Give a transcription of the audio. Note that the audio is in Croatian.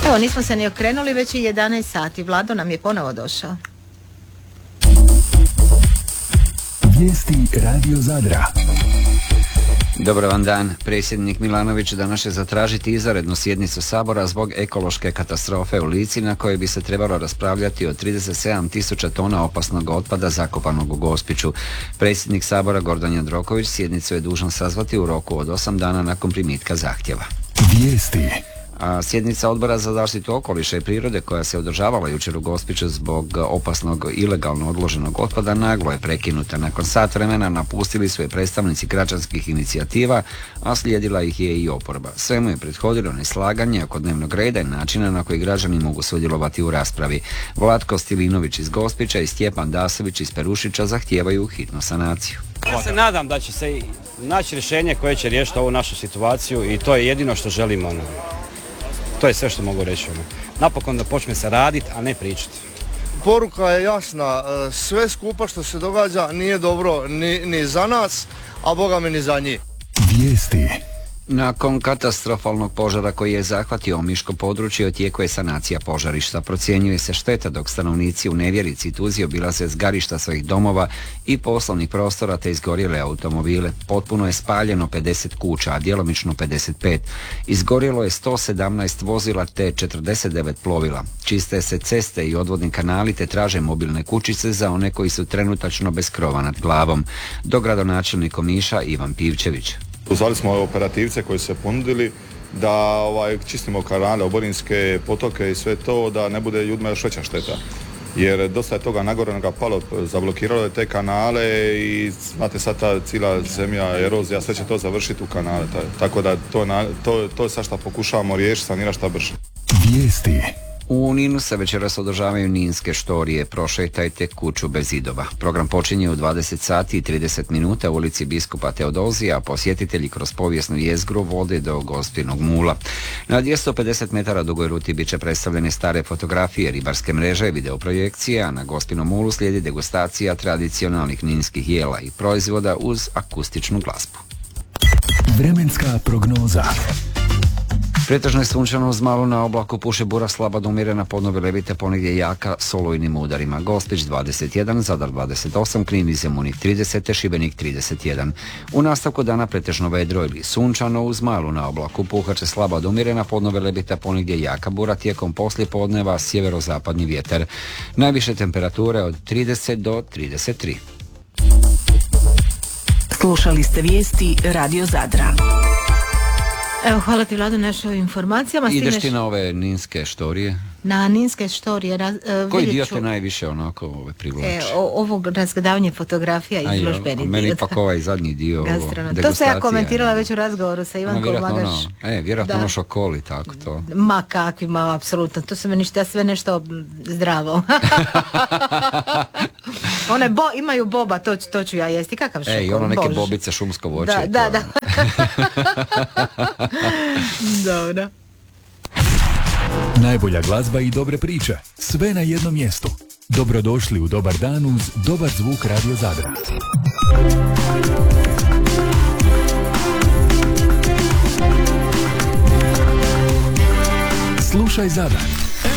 Evo, nismo se ni okrenuli, već je 11 sati. Vlado nam je ponovo došao. Vijesti Radio Zadra. Dobar vam dan. Predsjednik Milanović danas će zatražiti izvanrednu sjednicu Sabora zbog ekološke katastrofe u Lici na kojoj bi se trebalo raspravljati o 37.000 tona opasnog otpada zakopanog u Gospiću. Predsjednik Sabora Gordan Jandroković sjednicu je dužan sazvati u roku od 8 dana nakon primitka zahtjeva. Vijesti. A sjednica Odbora za zaštitu okoliša i prirode koja se održavala jučer u Gospiću zbog opasnog ilegalno odloženog otpada naglo je prekinuta. Nakon sat vremena napustili su je predstavnici građanskih inicijativa, a slijedila ih je i oporba. Svemu je prethodilo neslaganje oko dnevnog reda i načina na koji građani mogu sudjelovati u raspravi. Vlatko Stilinović iz Gospića i Stjepan Dasović iz Perušića zahtijevaju hitnu sanaciju. Ja se nadam da će se naći rješenje koje će riješiti ovu našu situaciju i to je jedino što želimo. To je sve što mogu reći. Napokon da počne se raditi, a ne pričati. Poruka je jasna, sve skupa što se događa nije dobro ni za nas, a boga mi ni za njih. Vijesti. Nakon katastrofalnog požara koji je zahvatio omiško područje, u tijeku je sanacija požarišta. Procjenjuje se šteta dok stanovnici u nevjerici i tuzi obilaze zgarišta svojih domova i poslovnih prostora te izgorjele automobile. Potpuno je spaljeno 50 kuća, a djelomično 55. Izgorjelo je 117 vozila te 49 plovila. Čiste se ceste i odvodni kanali te traže mobilne kućice za one koji su trenutačno bez krova nad glavom. Dogradonačelnik Omiša Ivan Pivčević. Zvali smo operativce koji su se ponudili da čistimo kanale, oborinske potoke i sve to, da ne bude ljudima još veća šteta. Jer dosta je toga nagorenoga palo, zablokiralo je te kanale i znate sad ta cijela zemlja, erozija, sve će to završiti u kanale. Tako da to je sad što pokušavamo riješiti, sanirati šta brže. Vijesti. U Ninu se večeras održavaju ninske štorije. Prošetajte kuću bez zidova. Program počinje u 20 sati i 30 minuta u ulici Biskupa Teodozija, a posjetitelji kroz povijesnu jezgru vode do Gospinog mula. Na 250 metara dugoj ruti bit će predstavljene stare fotografije, ribarske mreže i videoprojekcije, a na Gospinom mulu slijedi degustacija tradicionalnih ninskih jela i proizvoda uz akustičnu glazbu. Vremenska prognoza. Pretežno je sunčano uz malu na oblaku, puše bura slaba do umjerena, podnovi levite ponegdje jaka s olujnim udarima. Gospić 21, Zadar 28, Knin i Zemunik 30 te Šibenik 31. U nastavku dana pretežno vedro ili sunčano uz malu na oblaku, puhaće slaba do umjerena, podnovi levite ponegdje jaka bura, tijekom poslijepodneva sjeverozapadni vjetar. Najviše temperature od 30 do 33. Slušali ste vijesti Radio Zadra. Evo, hvala ti, Vlado, našoj informacijama. Ideš ti na ove ninske štorije? Na ninske štorije. Koji dio te najviše onako privlači? Ovog razgledavanje fotografija i izložbeni dio. Meni ipak ovaj zadnji dio degustacija. To se ja komentirala već u razgovoru sa Ivankom Magaš. Vjerojatno ono šokoli, tako to. Ma kakvi, apsolutno. To su meni sve nešto zdravo. One imaju boba, to ću ja jesti. Kakav šokol? I ono neke bobice, šumsko voće. Da. Dobro. Najbolja glazba i dobre priče. Sve na jednom mjestu. Dobrodošli u Dobar dan uz dobar zvuk Radio Zadra. Slušaj Zadar.